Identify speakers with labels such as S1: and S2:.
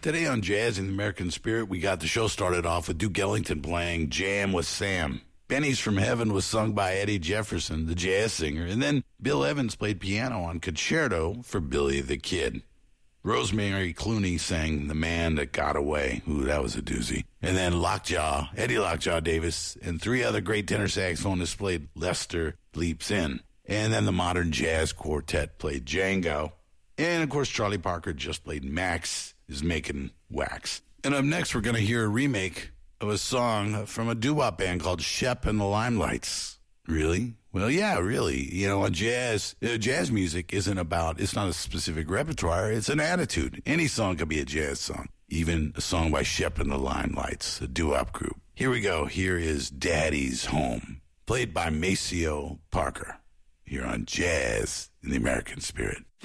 S1: Today on Jazz in the American Spirit, we got the show started off with Duke Ellington playing Jam with Sam. Pennies from Heaven was sung by Eddie Jefferson, the jazz singer, and then Bill Evans played piano on Concerto for Billy the Kid. Rosemary Clooney sang The Man That Got Away. Ooh, that was a doozy. And then Eddie Lockjaw Davis, and three other great tenor saxophonists played Lester Leaps In. And then the Modern Jazz Quartet played Django. And, of course, Charlie Parker just played Max is Making Wax. And up next, we're going to hear a remake of a song from a doo-wop band called Shep and the Limelights. Really? Well, yeah, really. You know, jazz music it's not a specific repertoire, it's an attitude. Any song could be a jazz song, even a song by Shep and the Limelights, a doo-wop group. Here we go. Here is Daddy's Home, played by Maceo Parker, here on Jazz in the American Spirit.